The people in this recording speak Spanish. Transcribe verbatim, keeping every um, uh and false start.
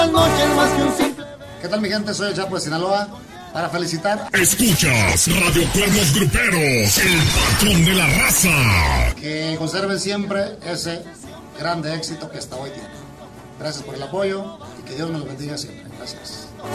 ¿Qué tal mi gente? Soy el Chapo de Sinaloa para felicitar. Escuchas Radio Cuernos Gruperos, el patrón de la raza. Que conserven siempre ese grande éxito que hasta hoy tiene. Gracias por el apoyo y que Dios me lo bendiga siempre. Gracias.